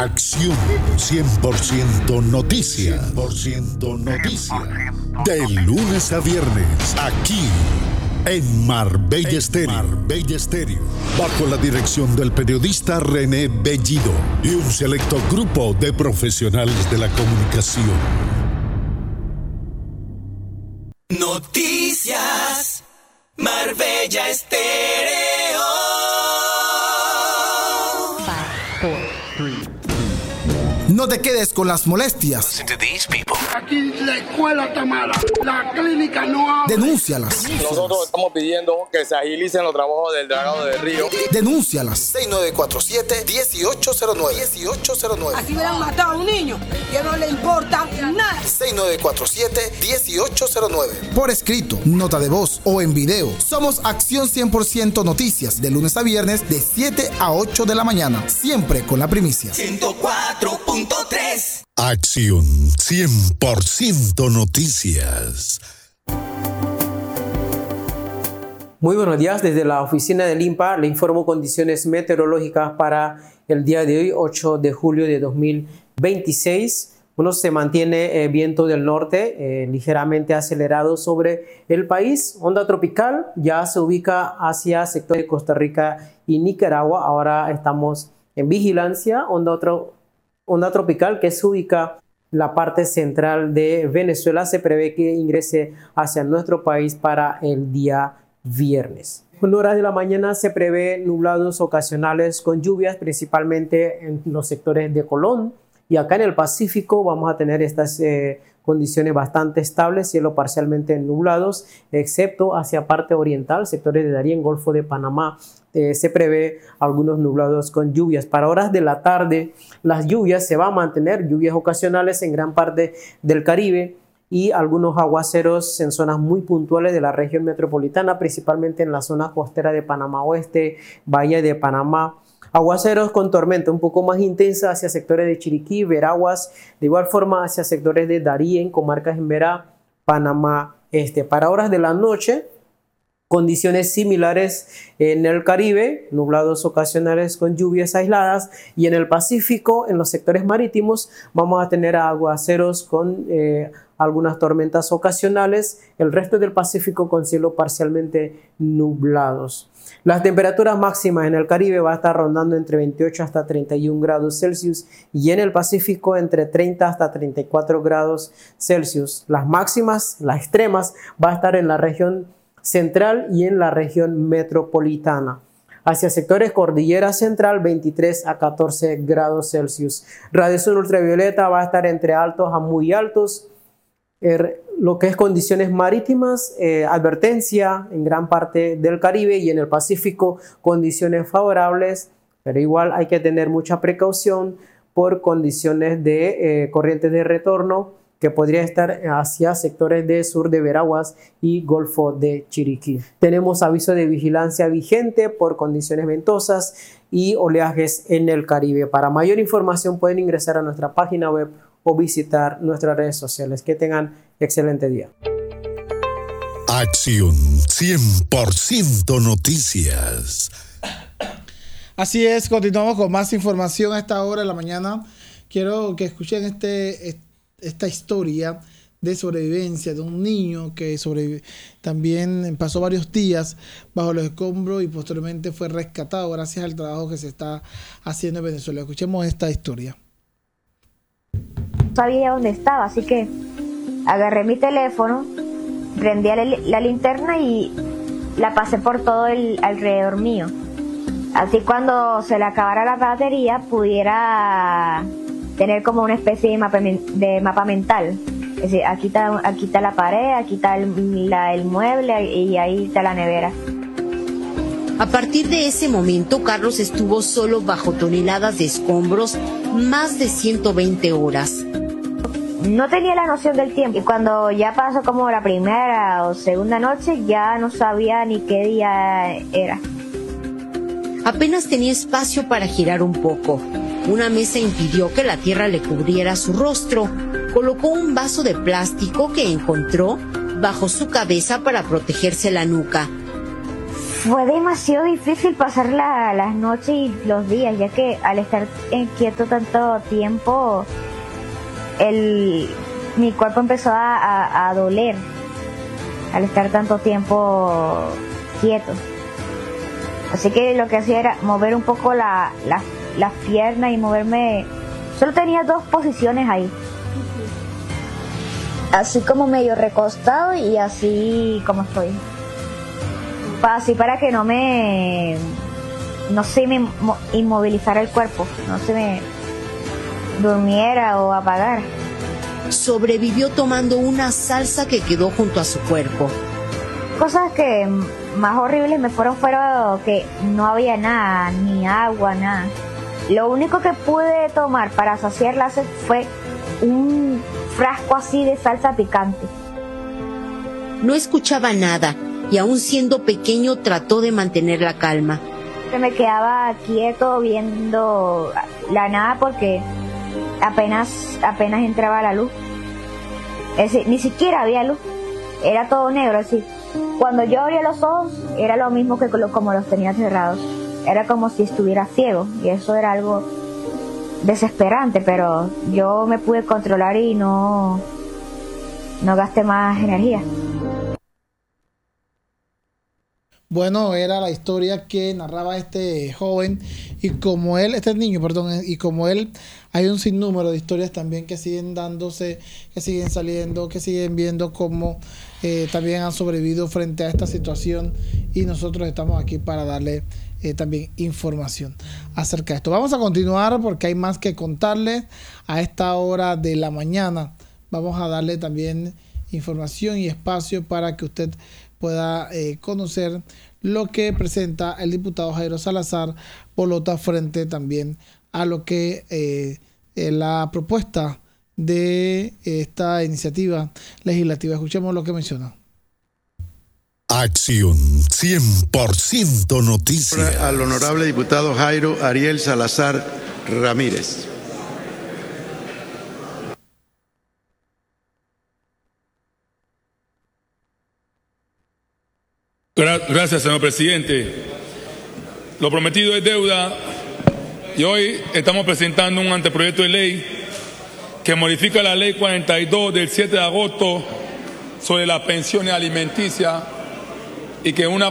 Acción 100% noticias. 100% noticias. De lunes a viernes, aquí en Marbella Estéreo. Bajo la dirección del periodista René Bellido y un selecto grupo de profesionales de la comunicación. Noticias Marbella Estéreo. 5, 4, 3. No te quedes con las molestias. Listen to these people. Aquí la escuela está mala, la clínica no abre. Denúncialas. Nosotros estamos pidiendo que se agilicen los trabajos del dragado del río. Denúncialas. 6947-1809. Aquí me han matado a un niño que no le importa nada. 6947-1809. Por escrito, nota de voz o en video. Somos Acción 100% Noticias, de lunes a viernes de 7 a 8 de la mañana. Siempre con la primicia. 104.3. Acción 100% noticias. Muy buenos días, desde la oficina del INPA le informo condiciones meteorológicas para el día de hoy, 8 de julio de 2026. Bueno, se mantiene viento del norte ligeramente acelerado sobre el país. Onda tropical ya se ubica hacia sectores de Costa Rica y Nicaragua. Ahora estamos en vigilancia. Onda tropical que se ubica en la parte central de Venezuela se prevé que ingrese hacia nuestro país para el día viernes. En horas de la mañana se prevé nublados ocasionales con lluvias, principalmente en los sectores de Colón. Y acá en el Pacífico vamos a tener estas condiciones bastante estables, cielo parcialmente nublados, excepto hacia parte oriental, sectores de Darién, Golfo de Panamá. Se prevé algunos nublados con lluvias. Para horas de la tarde, las lluvias se van a mantener, lluvias ocasionales en gran parte del Caribe y algunos aguaceros en zonas muy puntuales de la región metropolitana, principalmente en la zona costera de Panamá Oeste, Bahía de Panamá. Aguaceros con tormenta un poco más intensa hacia sectores de Chiriquí, Veraguas, de igual forma hacia sectores de Darién, comarcas en Verá, Panamá Este. Para horas de la noche, condiciones similares en el Caribe, nublados ocasionales con lluvias aisladas, y en el Pacífico, en los sectores marítimos, vamos a tener aguaceros con algunas tormentas ocasionales, el resto del Pacífico con cielo parcialmente nublados. Las temperaturas máximas en el Caribe va a estar rondando entre 28 hasta 31 grados Celsius y en el Pacífico entre 30 hasta 34 grados Celsius. Las máximas, las extremas, va a estar en la región central y en la región metropolitana. Hacia sectores cordillera central, 23 a 14 grados Celsius. Radiación ultravioleta va a estar entre altos a muy altos. Lo que es condiciones marítimas, advertencia en gran parte del Caribe y en el Pacífico, condiciones favorables, pero igual hay que tener mucha precaución por condiciones de corrientes de retorno que podría estar hacia sectores de sur de Veraguas y Golfo de Chiriquí. Tenemos aviso de vigilancia vigente por condiciones ventosas y oleajes en el Caribe. Para mayor información pueden ingresar a nuestra página web o visitar nuestras redes sociales. Que tengan excelente día. Acción 100% noticias. Así es, continuamos con más información a esta hora de la mañana. Quiero que escuchen esta historia de sobrevivencia de un niño que también pasó varios días bajo los escombros y posteriormente fue rescatado gracias al trabajo que se está haciendo en Venezuela. Escuchemos esta historia. No sabía dónde estaba, así que agarré mi teléfono, prendí la linterna y la pasé por todo el alrededor mío. Así cuando se le acabara la batería pudiera tener como una especie de mapa mental. Es decir, aquí está la pared, aquí está el mueble y ahí está la nevera. A partir de ese momento, Carlos estuvo solo bajo toneladas de escombros más de 120 horas. No tenía la noción del tiempo y cuando ya pasó como la primera o segunda noche ya no sabía ni qué día era. Apenas tenía espacio para girar un poco. Una mesa impidió que la tierra le cubriera su rostro. Colocó un vaso de plástico que encontró bajo su cabeza para protegerse la nuca. Fue demasiado difícil pasar las noches y los días, ya que al estar quieto tanto tiempo, mi cuerpo empezó a doler al estar tanto tiempo quieto. Así que lo que hacía era mover un poco las piernas y moverme. Solo tenía 2 posiciones ahí. Así como medio recostado y así como estoy. Así para que no se me inmovilizara el cuerpo, no se me durmiera o apagara. Sobrevivió tomando una salsa que quedó junto a su cuerpo. Cosas que más horribles me fueron que no había nada, ni agua, nada. Lo único que pude tomar para saciar la sed fue un frasco así de salsa picante. No escuchaba nada y aún siendo pequeño trató de mantener la calma. Me quedaba quieto viendo la nada porque apenas entraba la luz. Es decir, ni siquiera había luz, era todo negro. Es decir, cuando yo abría los ojos era lo mismo que como los tenía cerrados. Era como si estuviera ciego y eso era algo desesperante, pero yo me pude controlar y no gasté más energía. Bueno, era la historia que narraba este joven y como él, este niño, perdón, y como él, hay un sinnúmero de historias también que siguen dándose, que siguen saliendo, que siguen viendo cómo también han sobrevivido frente a esta situación y nosotros estamos aquí para darle también información acerca de esto. Vamos a continuar porque hay más que contarles a esta hora de la mañana. Vamos a darle también información y espacio para que usted pueda conocer lo que presenta el diputado Jairo Salazar Bolota frente también a lo que la propuesta de esta iniciativa legislativa. Escuchemos lo que menciona. Acción 100% Noticias. Al honorable diputado Jairo Ariel Salazar Ramírez. Gracias, señor presidente. Lo prometido es deuda y hoy estamos presentando un anteproyecto de ley que modifica la ley 42 del 7 de agosto sobre las pensiones alimenticias y que una